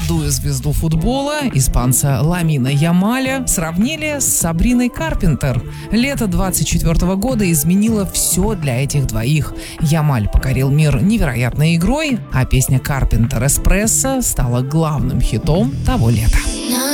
молодую звезду футбола, испанца Ламина Ямаля, сравнили с Сабриной Карпентер. Лето 24 года изменило все для этих двоих. Ямаль покорил мир невероятной игрой, а песня Карпентер «Эспрессо» стала главным хитом того лета.